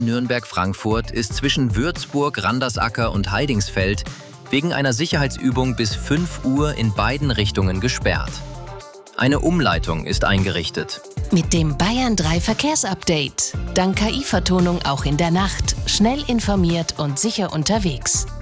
Nürnberg-Frankfurt ist zwischen Würzburg, Randersacker und Heidingsfeld wegen einer Sicherheitsübung bis 5 Uhr in beiden Richtungen gesperrt. Eine Umleitung ist eingerichtet. Mit dem Bayern 3 Verkehrsupdate. Dank KI-Vertonung auch in der Nacht. Schnell informiert und sicher unterwegs.